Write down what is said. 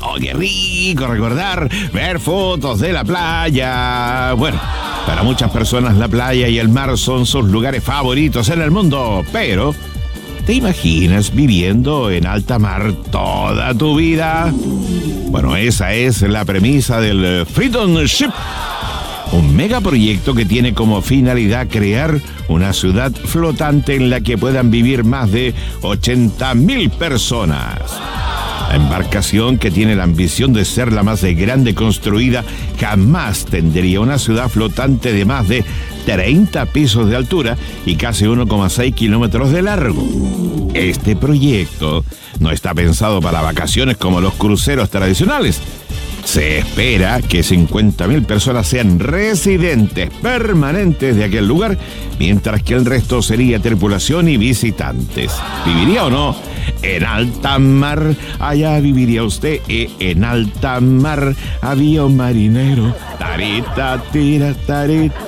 Oh, qué rico recordar, ver fotos de la playa. Bueno, para muchas personas la playa y el mar son sus lugares favoritos en el mundo, pero ¿te imaginas viviendo en alta mar toda tu vida? Bueno, esa es la premisa del Freedom Ship, un megaproyecto que tiene como finalidad crear una ciudad flotante en la que puedan vivir más de 80.000 personas. La embarcación, que tiene la ambición de ser la más grande construida, jamás tendría una ciudad flotante de más de 30 pisos de altura y casi 1,6 kilómetros de largo. Este proyecto no está pensado para vacaciones como los cruceros tradicionales. Se espera que 50.000 personas sean residentes permanentes de aquel lugar, mientras que el resto sería tripulación y visitantes. ¿Viviría o no en alta mar? Allá viviría usted. En alta mar había un marinero. Tarita, tira, tarita.